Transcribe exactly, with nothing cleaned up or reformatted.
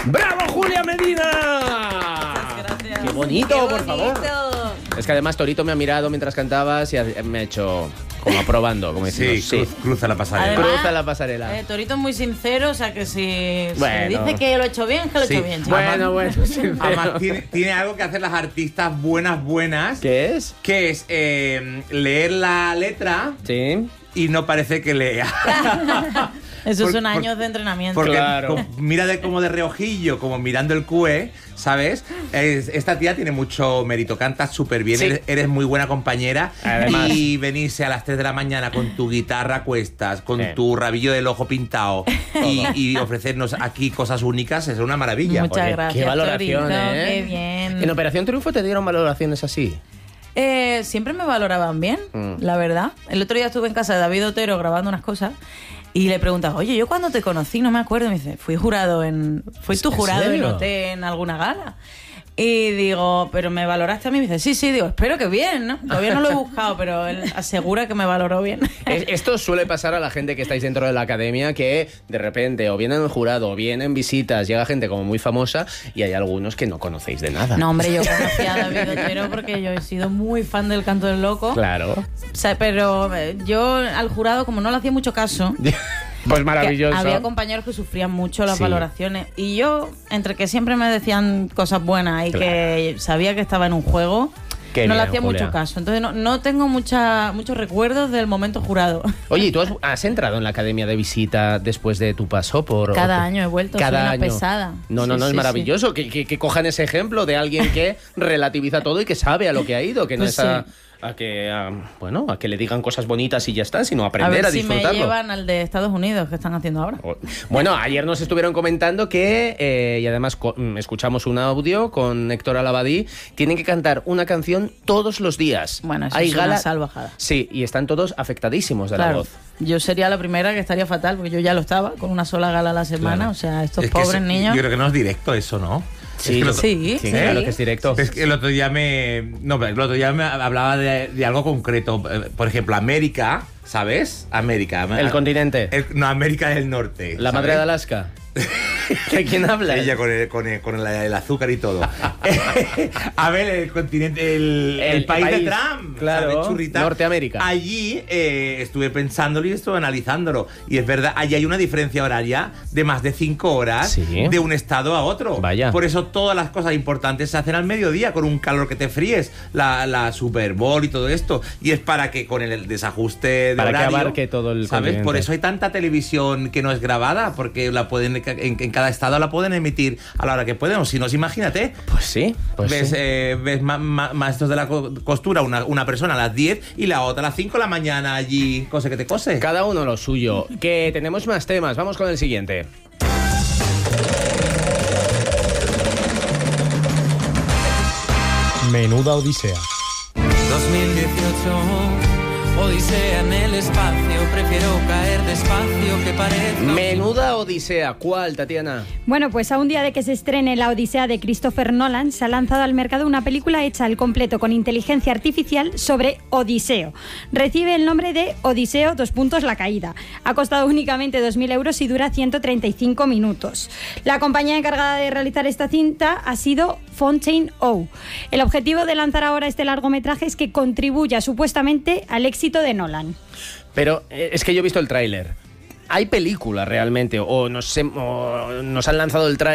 ¡Bravo, Julia Medina! Muchas gracias. ¡Qué bonito, Qué por bonito. favor! Es que además Torito me ha mirado mientras cantabas y me ha hecho como aprobando, como Sí, diciendo, cruz- cruza la pasarela. Además, Cruza la pasarela. Eh, Torito es muy sincero, o sea que si Bueno. se dice que lo he hecho bien, que lo he Sí. hecho bien. chicos. Bueno, bueno, sincero. Además, tiene, tiene algo que hacen las artistas buenas, buenas. ¿Qué es? Que es eh, leer la letra Sí. y no parece que lea. Eso por- son por- años de entrenamiento. Porque Claro. co- mira de como de reojillo, como mirando el Q E, ¿sabes? Es- esta tía tiene mucho mérito, cantas súper bien, Sí. eres, eres muy buena compañera. Además. Y venirse a las tres de la mañana con tu guitarra a cuestas, con Sí. tu rabillo del ojo pintado y, y ofrecernos aquí cosas únicas, es una maravilla. Muchas Oye, gracias, qué valoración, Torito, ¿eh? qué bien. ¿En Operación Triunfo te dieron valoraciones así? Eh, siempre me valoraban bien, Mm. la verdad. El otro día estuve en casa de David Otero grabando unas cosas y le preguntaba, oye, yo cuando te conocí, no me acuerdo, me dice, fui jurado en... Fui tu ¿En jurado en serio? O T en alguna gala. Y digo, ¿pero me valoraste a mí? Y me dice, sí, sí, digo, espero que bien, ¿no? Todavía no lo he buscado, pero él asegura que me valoró bien. Es- Esto suele pasar a la gente que estáis dentro de la academia, que de repente o vienen en el jurado o vienen visitas, llega gente como muy famosa y hay algunos que no conocéis de nada. No, hombre, yo conocí a David Otero porque yo he sido muy fan del Canto del Loco. Claro. O sea, pero eh, yo al jurado, como no le hacía mucho caso... Pues que maravilloso. había compañeros que sufrían mucho las Sí. valoraciones y yo, entre que siempre me decían cosas buenas y Claro. que sabía que estaba en un juego, Qué no le bien, hacía Julia. mucho caso. Entonces no, no tengo mucha, muchos recuerdos del momento jurado. Oye, ¿y tú has, has entrado en la academia de visita después de tu paso por...? Cada o- año he vuelto, Cada soy una año. pesada. No, no, Sí, no, es sí, maravilloso que, que- que cojan ese ejemplo de alguien que relativiza todo y que sabe a lo que ha ido, que no Pues es a, sí. a que, a, bueno, a que le digan cosas bonitas y ya está, sino A aprender ver a, si me disfrutarlo. llevan al de Estados Unidos que están haciendo ahora. O- Bueno, ayer nos estuvieron comentando que, eh, y además co- mm, escuchamos un audio con Héctor Alabadí, tienen que cantar una canción todos los días. Bueno, eso Hay es gala- una salvajada. Sí, y están todos afectadísimos de la Claro, voz. yo sería la primera que estaría fatal porque yo ya lo estaba con una sola gala a la semana. Claro. O sea, estos Es que pobres es- niños. Yo creo que no es directo eso, ¿no? Sí, Es que el lo- otro- Sí, Sí, sí. claro que es directo. Es que el otro día me. No, pero el otro día me hablaba de, de algo concreto. Eh, Por ejemplo, América, ¿sabes? América. El continente. El- no, América del Norte. La ¿sabes? madre de Alaska. ¿De quién habla? Ella con el, con el, con el, el azúcar y todo. A ver, el continente, el, el, El país, país, de Trump, claro, ¿sabes, churrita? Norteamérica. Allí eh, estuve pensándolo y estuve analizándolo. Y es verdad, allí hay una diferencia horaria de más de cinco horas Sí. de un estado a otro. Vaya. Por eso todas las cosas importantes se hacen al mediodía, con un calor que te fríes, la, la Super Bowl y todo esto. Y es para que con el desajuste de Para que horario, abarque todo el ¿sabes? continente. Por eso hay tanta televisión que no es grabada, porque la pueden en, en cada estado la pueden emitir a la hora que pueden. O si no, imagínate, Pues sí, pues ves, sí. eh, ves ma- ma- maestros de la co- costura, una, una persona a las diez y la otra a las cinco de la mañana allí, cose que te cose. Cada uno lo suyo. Que tenemos más temas. Vamos con el siguiente. Menuda odisea. dos mil dieciocho, odisea en el espacio, prefiero caer despacio que parezca... Menuda odisea. ¿Cuál, Tatiana? Bueno, pues a un día de que se estrene La Odisea de Christopher Nolan, se ha lanzado al mercado una película hecha al completo con inteligencia artificial sobre Odiseo. Recibe el nombre de Odiseo, dos puntos, la caída. Ha costado únicamente dos mil euros y dura ciento treinta y cinco minutos. La compañía encargada de realizar esta cinta ha sido Fontaine O. El objetivo de lanzar ahora este largometraje es que contribuya supuestamente al éxito de Nolan. Pero eh, es que yo he visto el tráiler. ¿Hay película realmente? ¿O nos, hem- o nos han lanzado el tráiler?